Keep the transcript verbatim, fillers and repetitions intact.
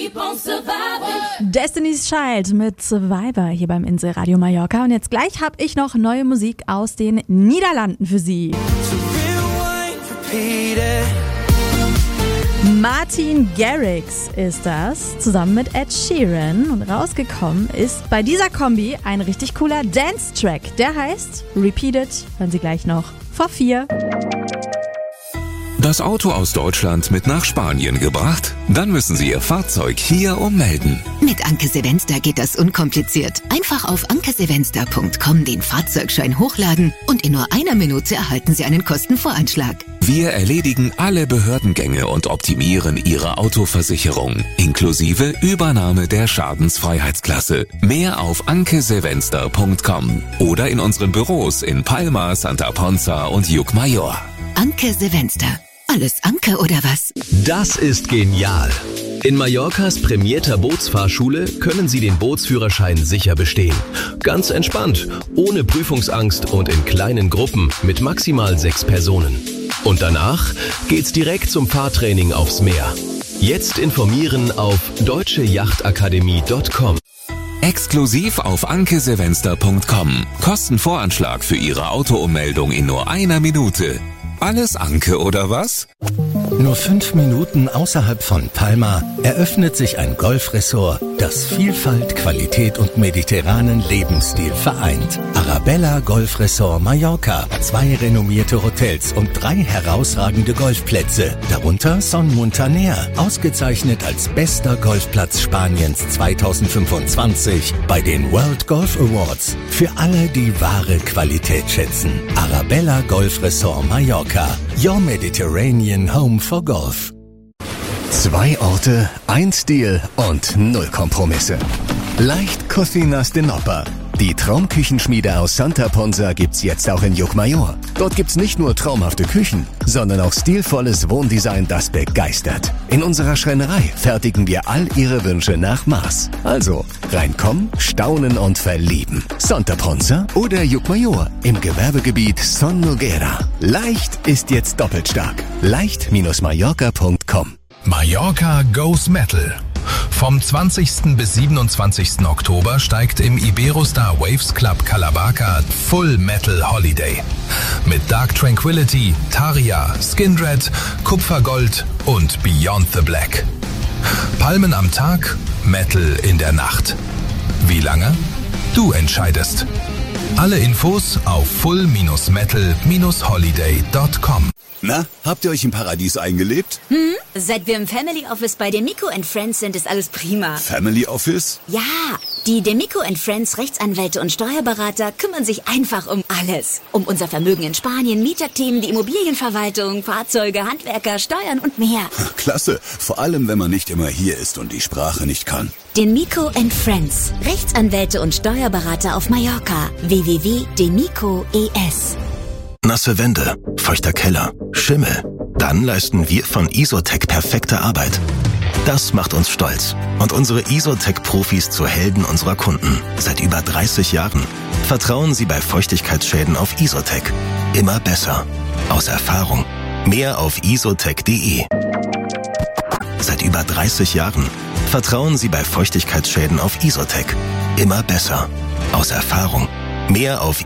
keep on surviving. Destiny's Child mit Survivor hier beim Inselradio Mallorca. Und jetzt gleich habe ich noch neue Musik aus den Niederlanden für Sie. Martin Garrix ist das, zusammen mit Ed Sheeran. Und rausgekommen ist bei dieser Kombi ein richtig cooler Dance-Track. Der heißt Repeated, hören Sie gleich noch vor vier. Das Auto aus Deutschland mit nach Spanien gebracht? Dann müssen Sie Ihr Fahrzeug hier ummelden. Mit Anke Sevenster geht das unkompliziert. Einfach auf anke sevenster punkt com den Fahrzeugschein hochladen und in nur einer Minute erhalten Sie einen Kostenvoranschlag. Wir erledigen alle Behördengänge und optimieren Ihre Autoversicherung, inklusive Übernahme der Schadensfreiheitsklasse. Mehr auf anke sevenster punkt com oder in unseren Büros in Palma, Santa Ponza und Llucmajor. Anke Sevenster. Alles Anke oder was? Das ist genial. In Mallorcas prämierter Bootsfahrschule können Sie den Bootsführerschein sicher bestehen. Ganz entspannt, ohne Prüfungsangst und in kleinen Gruppen mit maximal sechs Personen. Und danach geht's direkt zum Fahrtraining aufs Meer. Jetzt informieren auf deutsche yachtakademie punkt com. Exklusiv auf anke sevenster punkt com. Kostenvoranschlag für Ihre Autoummeldung in nur einer Minute. Alles Anke, oder was? Nur fünf Minuten außerhalb von Palma eröffnet sich ein Golfresort, das Vielfalt, Qualität und mediterranen Lebensstil vereint. Arabella Golf Resort Mallorca. Zwei renommierte Hotels und drei herausragende Golfplätze. Darunter Son Muntaner, ausgezeichnet als bester Golfplatz Spaniens zweitausendfünfundzwanzig bei den World Golf Awards. Für alle, die wahre Qualität schätzen. Arabella Golf Resort Mallorca. Your Mediterranean Home for Golf. Zwei Orte, ein Stil und null Kompromisse. Leicht Cocinas de Nopa. Die Traumküchenschmiede aus Santa Ponza gibt's jetzt auch in Llucmajor. Dort gibt's nicht nur traumhafte Küchen, sondern auch stilvolles Wohndesign, das begeistert. In unserer Schreinerei fertigen wir all Ihre Wünsche nach Maß. Also reinkommen, staunen und verlieben. Santa Ponza oder Llucmajor im Gewerbegebiet Son Noguera. Leicht ist jetzt doppelt stark. leicht Mallorca punkt com. Mallorca Goes Metal. Vom zwanzigsten bis siebenundzwanzigsten Oktober steigt im Iberostar Waves Club Calabaca Full Metal Holiday. Mit Dark Tranquility, Taria, Skindred, Kupfergold und Beyond the Black. Palmen am Tag, Metal in der Nacht. Wie lange? Du entscheidest. Alle Infos auf full metal holiday punkt com. Na, habt ihr euch im Paradies eingelebt? Hm? Seit wir im Family Office bei Demico and Friends sind, ist alles prima. Family Office? Ja, die Demico and Friends Rechtsanwälte und Steuerberater kümmern sich einfach um alles. Um unser Vermögen in Spanien, Mieterthemen, die Immobilienverwaltung, Fahrzeuge, Handwerker, Steuern und mehr. Klasse, vor allem wenn man nicht immer hier ist und die Sprache nicht kann. Demico and Friends Rechtsanwälte und Steuerberater auf Mallorca. w w w punkt demico punkt e s. Nasse Wände, feuchter Keller, Schimmel. Dann leisten wir von Isotec perfekte Arbeit. Das macht uns stolz und unsere Isotec-Profis zu Helden unserer Kunden. Seit über dreißig Jahren. Vertrauen Sie bei Feuchtigkeitsschäden auf Isotec. Immer besser. Aus Erfahrung. Mehr auf isotec punkt de. Seit über dreißig Jahren. Vertrauen Sie bei Feuchtigkeitsschäden auf Isotec. Immer besser. Aus Erfahrung. Mehr auf